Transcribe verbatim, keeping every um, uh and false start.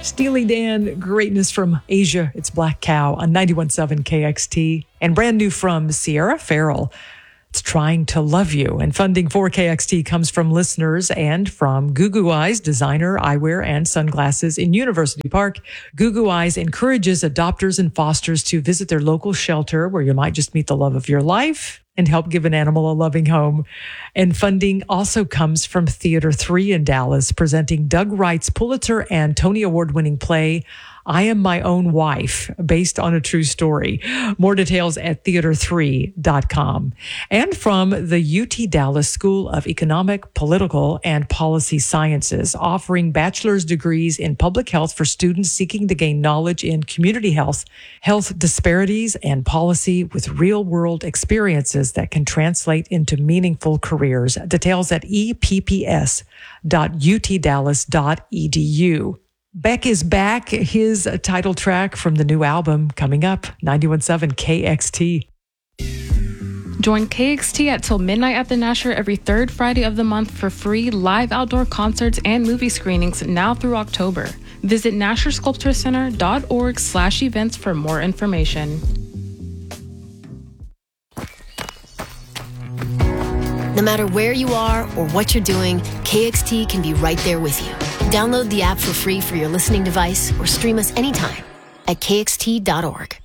Steely Dan, Greatness from Asia. It's Black Cow on ninety-one point seven K X T. And brand new from Sierra Farrell. It's Trying to Love You. And funding for K X T comes from listeners and from Goo Goo Eyes, designer, eyewear, and sunglasses in University Park. Goo Goo Eyes encourages adopters and fosters to visit their local shelter where you might just meet the love of your life and help give an animal a loving home. And funding also comes from Theater three in Dallas, presenting Doug Wright's Pulitzer and Tony Award-winning play, I Am My Own Wife, based on a true story. More details at theater three dot com. And from the U T Dallas School of Economic, Political, and Policy Sciences, offering bachelor's degrees in public health for students seeking to gain knowledge in community health, health disparities, and policy with real-world experiences that can translate into meaningful careers. Details at e p p s dot u t dallas dot e d u. Beck is back, his title track from the new album coming up, ninety-one point seven K X T. Join K X T at Till Midnight at the Nasher every third Friday of the month for free live outdoor concerts and movie screenings now through October. Visit nasher sculpture center dot org slash events for more information. No matter where you are or what you're doing, K X T can be right there with you. Download the app for free for your listening device or stream us anytime at k x t dot org.